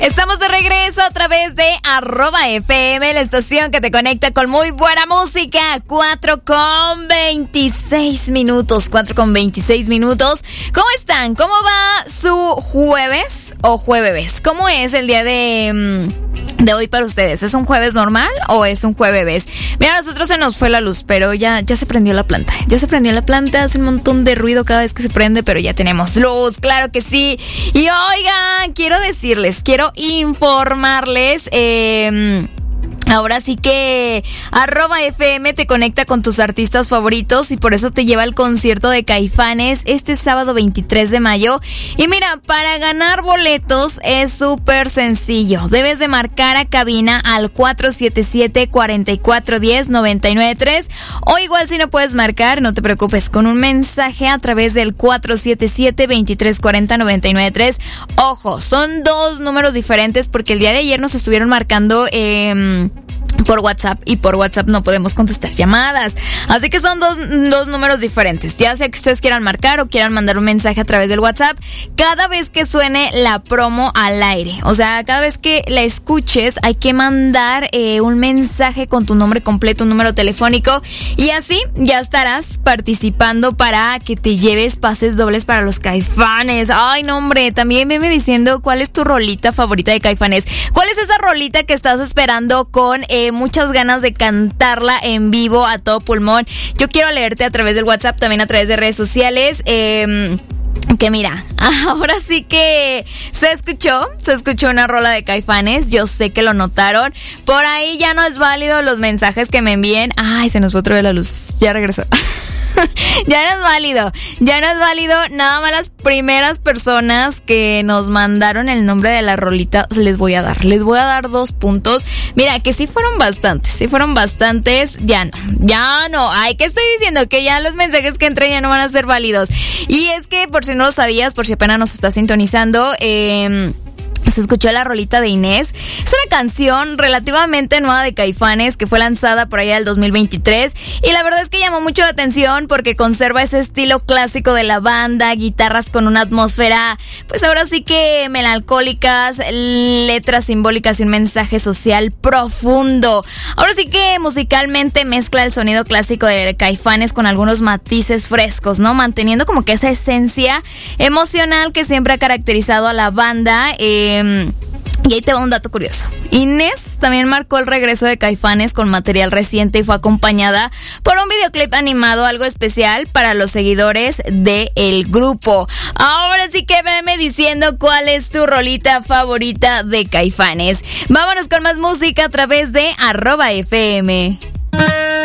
Estamos de regreso a través de @FM, la estación que te conecta con muy buena música. 4:26 minutos. ¿Cómo están? ¿Cómo va su jueves o jueves? ¿Cómo es el día de hoy para ustedes? ¿Es un jueves normal o es un jueves? Mira, a nosotros se nos fue la luz, pero ya se prendió la planta. Hace un montón de ruido cada vez que se prende, pero ya tenemos luz, claro que sí. Y oigan, quiero informarles, ahora sí que @FM te conecta con tus artistas favoritos y por eso te lleva al concierto de Caifanes este sábado 23 de mayo. Y mira, para ganar boletos es súper sencillo. Debes de marcar a cabina al 477-4410-993 o igual si no puedes marcar, no te preocupes, con un mensaje a través del 477-2340-993. Ojo, son dos números diferentes porque el día de ayer nos estuvieron marcando por WhatsApp y por WhatsApp no podemos contestar llamadas, así que son dos números diferentes, ya sea que ustedes quieran marcar o quieran mandar un mensaje a través del WhatsApp cada vez que suene la promo al aire, o sea, cada vez que la escuches hay que mandar un mensaje con tu nombre completo, un número telefónico y así ya estarás participando para que te lleves pases dobles para los Caifanes. Ay, no, hombre, también veme diciendo cuál es tu rolita favorita de Caifanes, cuál es esa rolita que estás esperando con muchas ganas de cantarla en vivo a todo pulmón. Yo quiero leerte a través del WhatsApp, también a través de redes sociales. Que mira, ahora sí que se escuchó una rola de Caifanes, yo sé que lo notaron. Por ahí ya no es válido los mensajes que me envíen. Ay, se nos fue otra vez la luz, ya regresó. Ya no es válido, nada más las primeras personas que nos mandaron el nombre de la rolita les voy a dar 2 puntos. Mira, que sí fueron bastantes, ya no, ay, ¿qué estoy diciendo? Que ya los mensajes que entren ya no van a ser válidos. Y es que, por si no lo sabías, por si apenas nos estás sintonizando, se escuchó la rolita de Inés. Es una canción relativamente nueva de Caifanes que fue lanzada por allá del 2023 y la verdad es que llamó mucho la atención porque conserva ese estilo clásico de la banda, guitarras con una atmósfera, pues ahora sí que melancólicas, letras simbólicas y un mensaje social profundo. Ahora sí que musicalmente mezcla el sonido clásico de Caifanes con algunos matices frescos, ¿no? Manteniendo como que esa esencia emocional que siempre ha caracterizado a la banda. Y ahí te va un dato curioso. Inés también marcó el regreso de Caifanes con material reciente y fue acompañada por un videoclip animado, algo especial para los seguidores del grupo. Ahora sí que veme diciendo cuál es tu rolita favorita de Caifanes. Vámonos con más música a través de @FM.